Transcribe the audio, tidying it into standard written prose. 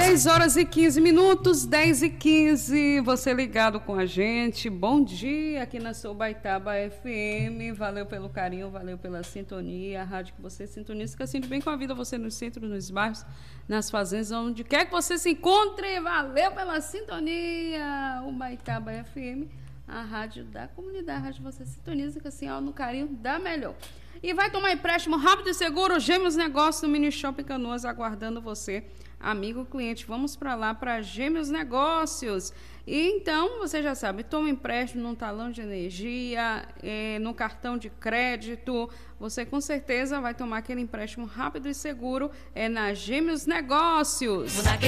10 horas e 15 minutos, 10 e 15, você ligado com a gente, bom dia aqui na Sobaitaba FM, valeu pelo carinho, valeu pela sintonia, a rádio que você sintoniza, que assim bem com a vida, você nos centros, nos bairros, nas fazendas, onde quer que você se encontre, valeu pela sintonia, o Baitaba FM, a rádio da comunidade, a rádio que você sintoniza, que assim, ó, no carinho dá melhor. E vai tomar empréstimo rápido e seguro, Gêmeos Negócios no Mini Shopping Canoas, aguardando você, amigo cliente. Vamos para lá, para Gêmeos Negócios. E então, você já sabe, toma empréstimo num talão de energia, no cartão de crédito. Você com certeza vai tomar aquele empréstimo rápido e seguro na Gêmeos Negócios.